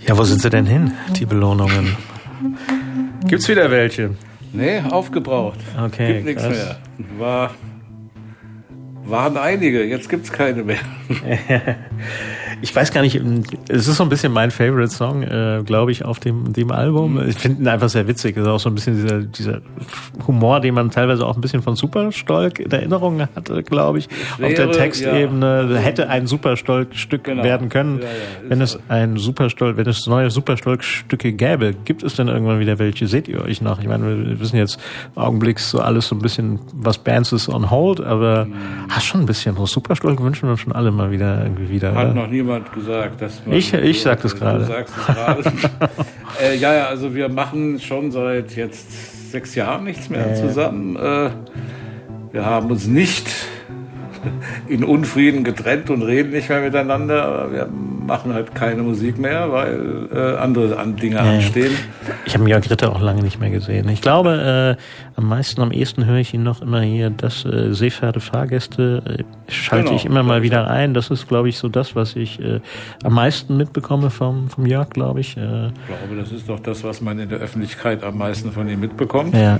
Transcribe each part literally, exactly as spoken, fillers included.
Ja, wo sind sie denn hin, die Belohnungen? Gibt's wieder welche? Nee, aufgebraucht. Okay, Gibt nichts krass. mehr. War, waren einige, jetzt gibt's keine mehr. Ich weiß gar nicht, es ist so ein bisschen mein Favorite Song, äh, glaube ich, auf dem, dem Album. Ich finde ihn einfach sehr witzig. Es ist auch so ein bisschen dieser, dieser Humor, den man teilweise auch ein bisschen von Superstolk in Erinnerung hatte, glaube ich. Wäre, auf der Textebene ja. hätte ein Superstolk-Stück Genau. werden können. Ja, ja, wenn es ein Superstolk, wenn es neue Superstolk-Stücke gäbe, gibt es denn irgendwann wieder welche? Seht ihr euch noch? Ich meine, wir wissen jetzt augenblicks so alles so ein bisschen, was Bands ist on hold, aber mhm. hast schon ein bisschen so Superstolk wünschen wir schon alle mal wieder irgendwie wieder. Hat oder? noch niemand gesagt. Dass man ich ich sag das gerade. Du sagst es gerade. äh, ja, ja, also wir machen schon seit jetzt sechs Jahren nichts mehr äh. zusammen. Äh, wir haben uns nicht in Unfrieden getrennt und reden nicht mehr miteinander, aber wir machen halt keine Musik mehr, weil äh, andere Dinge äh. anstehen. Ich habe Jörg Ritter auch lange nicht mehr gesehen. Ich glaube, äh, am meisten, am ehesten höre ich ihn noch immer hier, das äh, Seefahrt Fahrgäste äh, schalte genau. ich immer mal wieder ein. Das ist, glaube ich, so das, was ich äh, am meisten mitbekomme vom, vom Jörg, glaube ich. Äh, ich glaube, das ist doch das, was man in der Öffentlichkeit am meisten von ihm mitbekommt. Ja.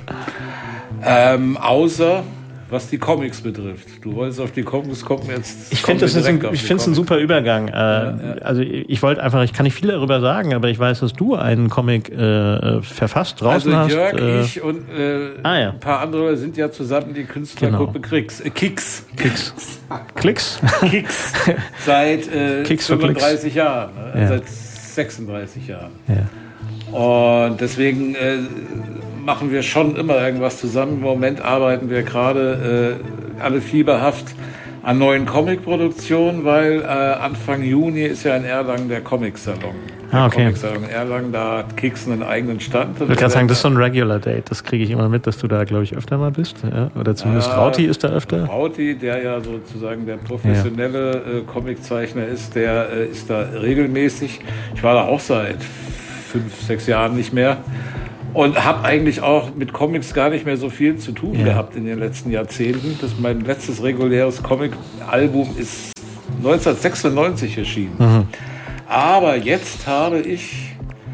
Ähm, außer was die Comics betrifft. Du wolltest auf die Comics kommen jetzt. Ich finde es ein, ich finde es ein super Übergang. Äh, ja, ja. Also ich wollte einfach, ich kann nicht viel darüber sagen, aber ich weiß, dass du einen Comic äh, verfasst draußen also Jörg, hast. Äh, ich und äh, ah, ja. ein paar andere sind ja zusammen die Künstlergruppe genau. Kicks. Äh, Kicks. Kicks. Klicks? Kicks. Seit äh, Kicks fünfunddreißig Jahren. Äh, ja. Seit sechsunddreißig Jahren. Ja. Und deswegen äh, machen wir schon immer irgendwas zusammen. Im Moment arbeiten wir gerade äh, alle fieberhaft an neuen Comic-Produktionen, weil äh, Anfang Juni ist ja in Erlangen der Comic-Salon. Ah, okay. Comic-Salon in Erlangen, da hat Kicks einen eigenen Stand. Ich würde gerade sagen, das ist so ein Regular Date. Das kriege ich immer mit, dass du da, glaube ich, öfter mal bist. Ja? Oder zumindest ja, Rauti ist da öfter. Rauti, der ja sozusagen der professionelle ja. äh, Comiczeichner ist, der äh, ist da regelmäßig. Ich war da auch seit fünf, sechs Jahren nicht mehr. Und habe eigentlich auch mit Comics gar nicht mehr so viel zu tun ja. gehabt in den letzten Jahrzehnten. Das mein letztes reguläres Comic-Album ist neunzehnhundertsechsundneunzig erschienen. Mhm. Aber jetzt habe ich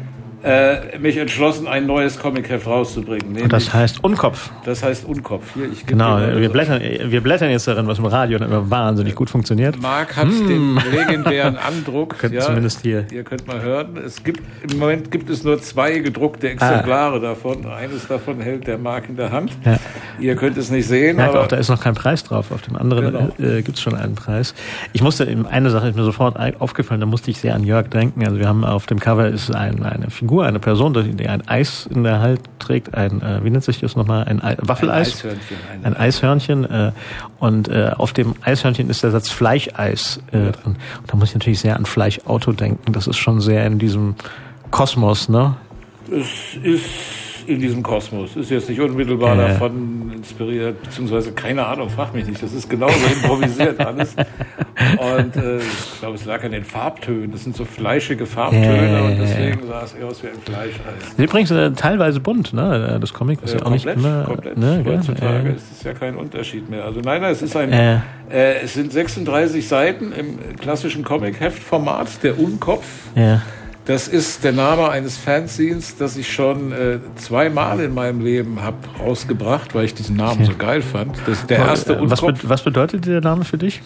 äh, mich entschlossen, ein neues Comic-Heft rauszubringen. Und das heißt Unkopf. Das heißt Unkopf. Hier, ich genau, wir blättern, wir blättern jetzt darin, was im Radio immer wahnsinnig gut funktioniert. Marc hat mm. den legendären Andruck. Ja, zumindest hier. Ihr könnt mal hören. Es gibt, im Moment gibt es nur zwei gedruckte Exemplare ah. davon. Eines davon hält der Marc in der Hand. Ja. Ihr könnt es nicht sehen. Merkt aber auch, da ist noch kein Preis drauf. Auf dem anderen genau. äh, gibt es schon einen Preis. Ich musste, eine Sache ist mir sofort aufgefallen, da musste ich sehr an Jörg denken. Also wir haben auf dem Cover ist ein, eine Figur, eine Person, die ein Eis in der Hand trägt, ein, äh, wie nennt sich das nochmal, ein Ei- Waffeleis? Ein Eishörnchen. Ein, ein Eishörnchen. Äh, und äh, auf dem Eishörnchen ist der Satz Fleischeis äh, ja. drin. Und da muss ich natürlich sehr an Fleischauto denken. Das ist schon sehr in diesem Kosmos, ne? Es ist in diesem Kosmos. Ist jetzt nicht unmittelbar äh. davon inspiriert, beziehungsweise keine Ahnung, frag mich nicht. Das ist genauso improvisiert alles. Und äh, ich glaube, es lag an den Farbtönen. Das sind so fleischige Farbtöne äh. und deswegen sah es eher aus wie ein Fleischeis. Übrigens äh, teilweise bunt, ne? Das Comic ist ja, ja auch komplett, nicht immer... Komplett. Ne, Heutzutage äh. ist es ja kein Unterschied mehr. Also nein, nein, es ist ein... Äh. Äh, es sind sechsunddreißig Seiten im klassischen Comic-Heftformat, der Unkopf. Ja. Das ist der Name eines Fanzines, das ich schon äh, zweimal in meinem Leben habe rausgebracht, weil ich diesen Namen okay. so geil fand. Das ist der erste was, be- was bedeutet der Name für dich?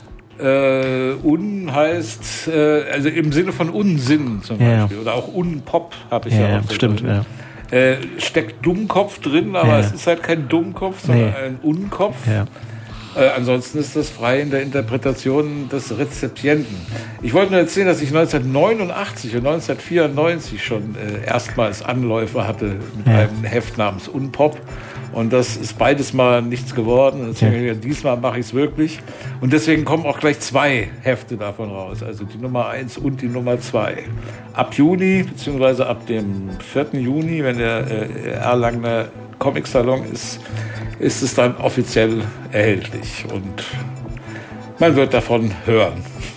Äh, Un heißt, äh, also im Sinne von Unsinn zum ja. Beispiel. Oder auch Unpop habe ich ja, ja auch. Stimmt, ja. Äh, steckt Dummkopf drin, aber ja. es ist halt kein Dummkopf, sondern nee. ein Unkopf. Ja. Äh, ansonsten ist das frei in der Interpretation des Rezipienten. Ich wollte nur erzählen, dass ich neunzehnhundertneunundachtzig und neunzehnhundertvierundneunzig schon äh, erstmals Anläufe hatte mit ja. einem Heft namens Unpop. Und das ist beides mal nichts geworden. Deswegen, ja. diesmal mache ich es wirklich. Und deswegen kommen auch gleich zwei Hefte davon raus. Also die Nummer eins und die Nummer zwei. Ab Juni, beziehungsweise ab dem vierten Juni, wenn der äh, Erlangener Comic-Salon ist, ist es dann offiziell erhältlich und man wird davon hören.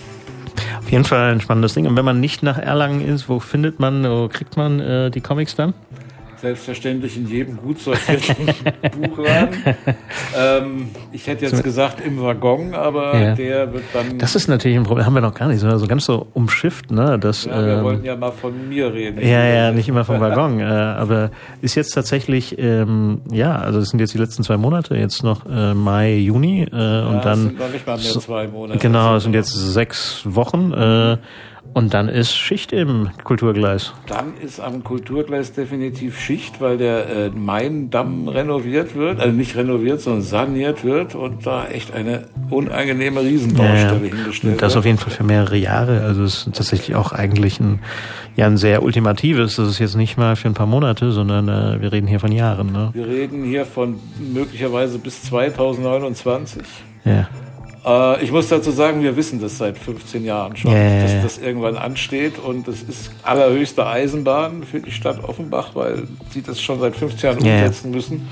Auf jeden Fall ein spannendes Ding. Und wenn man nicht nach Erlangen ist, wo findet man, wo kriegt man äh, die Comics dann? Selbstverständlich in jedem gut sortierten Buchladen. Ähm, ich hätte jetzt gesagt im Waggon, aber ja. der wird dann... Das ist natürlich ein Problem, haben wir noch gar nicht, so ganz so umschifft, ne? Das, ja, wir ähm, wollten ja mal von mir reden. Ja, ja, nicht immer vom Waggon, äh, aber ist jetzt tatsächlich, ähm, ja, also es sind jetzt die letzten zwei Monate, jetzt noch äh, Mai, Juni äh, ja, und dann... Es sind noch nicht mal mehr zwei Monate. Genau, es sind jetzt sechs Wochen äh, und dann ist Schicht im Kulturgleis. Dann ist am Kulturgleis definitiv Schicht, weil der äh, Main-Damm renoviert wird, also nicht renoviert, sondern saniert wird und da echt eine unangenehme Riesenbaustelle ja, hingestellt wird. Das auf jeden Fall für mehrere Jahre, also es ist tatsächlich auch eigentlich ein, ja, ein sehr ultimatives, das ist jetzt nicht mal für ein paar Monate, sondern äh, wir reden hier von Jahren. Ne? Wir reden hier von möglicherweise bis zweitausendneunundzwanzig. Ja. Ich muss dazu sagen, wir wissen das seit fünfzehn Jahren schon, yeah. dass das irgendwann ansteht und es ist allerhöchste Eisenbahn für die Stadt Offenbach, weil sie das schon seit fünfzehn Jahren yeah. umsetzen müssen.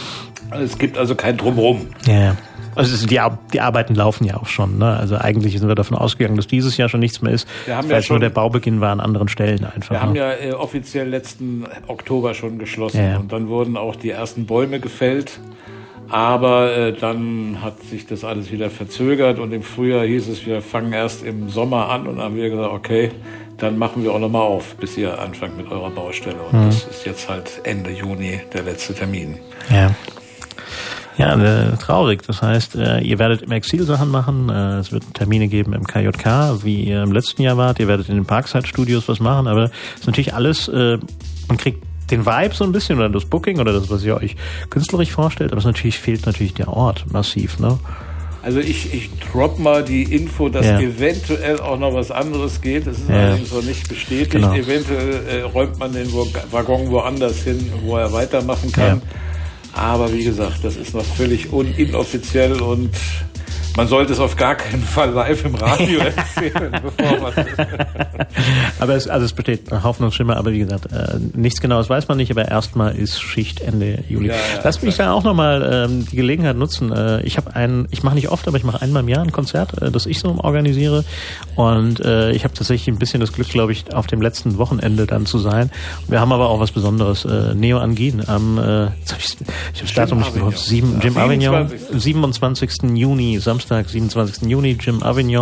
Es gibt also kein Drumherum. Ja, yeah. Also die, die Arbeiten laufen ja auch schon. Ne? Also eigentlich sind wir davon ausgegangen, dass dieses Jahr schon nichts mehr ist, weil ja es nur der Baubeginn war an anderen Stellen einfach. Wir haben ja äh, offiziell letzten Oktober schon geschlossen yeah. und dann wurden auch die ersten Bäume gefällt. Aber äh, dann hat sich das alles wieder verzögert und im Frühjahr hieß es, wir fangen erst im Sommer an und dann haben wir gesagt, okay, dann machen wir auch nochmal auf, bis ihr anfangt mit eurer Baustelle. Und mhm. das ist jetzt halt Ende Juni der letzte Termin. Ja. Ja, äh, traurig. Das heißt, äh, ihr werdet im Exil Sachen machen, äh, es wird Termine geben im K J K, wie ihr im letzten Jahr wart, ihr werdet in den Parkside-Studios was machen, aber es ist natürlich alles, äh, man kriegt den Vibe so ein bisschen oder das Booking oder das, was ihr euch künstlerisch vorstellt, aber es natürlich fehlt natürlich der Ort massiv, ne? Also ich, ich drop mal die Info, dass ja. eventuell auch noch was anderes geht. Das ist ja. allerdings noch nicht bestätigt. Genau. Eventuell äh, räumt man den Waggon woanders hin, wo er weitermachen kann. Ja. Aber wie gesagt, das ist noch völlig un- inoffiziell und man sollte es auf gar keinen Fall live im Radio erzählen, bevor man aber es, also es besteht ein Hoffnungsschimmer, aber wie gesagt, äh, nichts Genaues weiß man nicht, aber erstmal ist Schicht Ende Juli. Ja, ja, Lass mich da auch nochmal ähm, die Gelegenheit nutzen. Äh, ich habe ein, ich mache nicht oft, aber ich mache einmal im Jahr ein Konzert, äh, das ich so organisiere und äh, ich habe tatsächlich ein bisschen das Glück, glaube ich, auf dem letzten Wochenende dann zu sein. Wir haben aber auch was Besonderes. Äh, Neo Angin am, äh, jetzt hab ich, ich habe das Datum nicht gehört, sieben, Jim Avignon, siebenundzwanzigsten Juni, Samstag, siebenundzwanzigsten Juni, Jim Avignon.